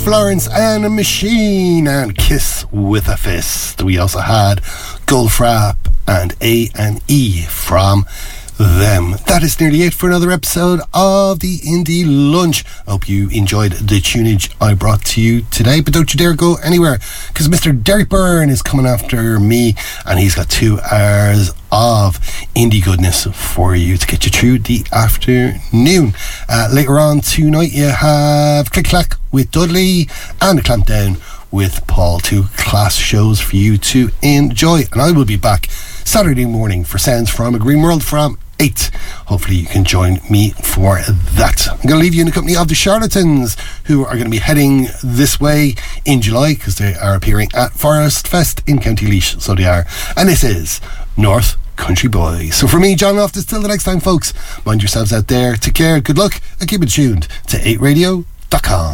Florence and a Machine and Kiss with a Fist. We also had Goldfrapp and A&E from them. That is nearly it for another episode of the Indie Lunch. I hope you enjoyed the tunage I brought to you today, but don't you dare go anywhere, because Mr. Derek Byrne is coming after me, and he's got 2 hours of indie goodness for you to get you through the afternoon. Later on tonight you have Click Clack with Dudley and a Clampdown with Paul. 2 class shows for you to enjoy, and I will be back Saturday morning for Sounds from a Green World from 8. Hopefully you can join me for that. I'm going to leave you in the company of the Charlatans, who are going to be heading this way in July because they are appearing at Forest Fest in County Laois, so they are. And this is North Country Boys. So for me, John Loftus, till the next time, folks, mind yourselves out there, take care, good luck, and keep it tuned to 8radio.com.